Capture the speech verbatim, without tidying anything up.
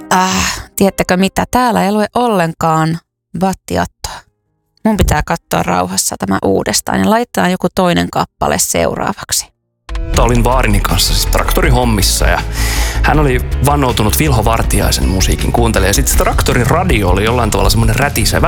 Äh, tiedättekö mitä? Täällä ei lue ollenkaan vattiattoa. Mun pitää katsoa rauhassa tämä uudestaan ja laittaa joku toinen kappale seuraavaksi. Olin vaarini kanssa siis traktorihommissa ja hän oli vannoutunut Vilho Vartiaisen musiikin kuuntelija. Ja sitten se traktorin radio oli jollain tavalla semmoinen rätisevä.